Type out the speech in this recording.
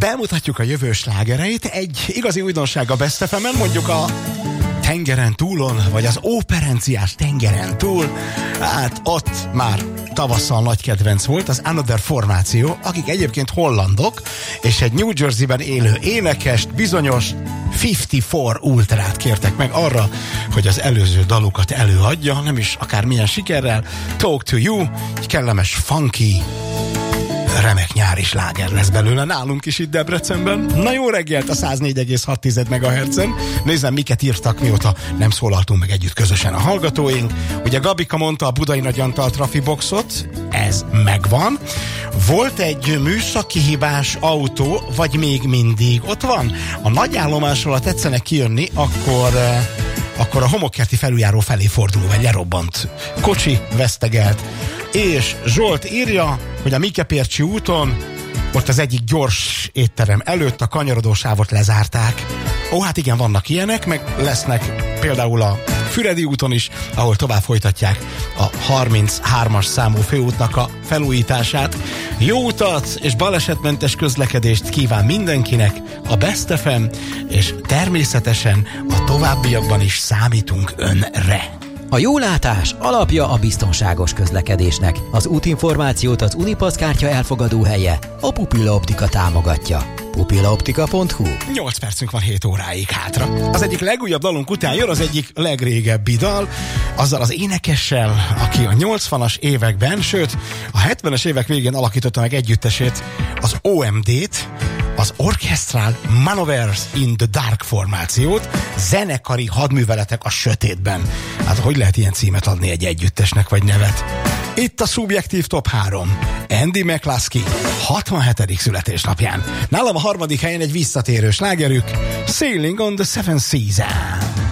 bemutatjuk a jövő slágereit, egy igazi újdonság a Best FM-en, mondjuk a tengeren túlon, vagy az óperenciás tengeren túl, hát ott már tavasszal nagy kedvenc volt az Another formáció, akik egyébként hollandok, és egy New Jersey-ben élő énekest, bizonyos 54 Ultrát kértek meg arra, hogy az előző dalukat előadja, nem is akármilyen sikerrel. Talk to You, egy kellemes, funky, remek nyári sláger lesz belőle nálunk is itt Debrecenben. Na jó reggelt a 104,6 MHz-en. Nézzem, miket írtak, mióta nem szólaltunk meg együtt közösen a hallgatóink. Ugye Gabika mondta a Budai Nagy Antal trafiboxot, ez megvan. Volt egy műszaki hibás autó, vagy még mindig ott van? A nagyállomásról, ha tetszene kijönni, akkor a homokkerti felüljáró felé forduló, vagy lerobbant kocsi vesztegelt. És Zsolt írja, hogy a Mikepércsi úton, ott az egyik gyors étterem előtt a kanyarodósávot lezárták. Ó, hát igen, vannak ilyenek, meg lesznek például a Füredi úton is, ahol tovább folytatják a 33-as számú főútnak a felújítását. Jó utat és balesetmentes közlekedést kíván mindenkinek a Best FM, és természetesen a továbbiakban is számítunk önre. A jólátás alapja a biztonságos közlekedésnek. Az útinformációt az Unipass kártya elfogadó helye, a Pupilla Optika támogatja. pupillaoptika.hu. 8 percünk van 7 óráig hátra. Az egyik legújabb dalunk után jön az egyik legrégebbi dal, azzal az énekessel, aki a 80-as években, sőt a 70-es évek végén alakította meg együttesét, az OMD-t, az Orchestral Maneuvers in the Dark formációt, zenekari hadműveletek a sötétben. Hát hogy lehet ilyen címet adni egy együttesnek, vagy nevet? Itt a Szubjektív Top 3. Andy McCluskey 67. születésnapján. Nálam a harmadik helyen egy visszatérő slágerük, Sailing on the Seven Seas.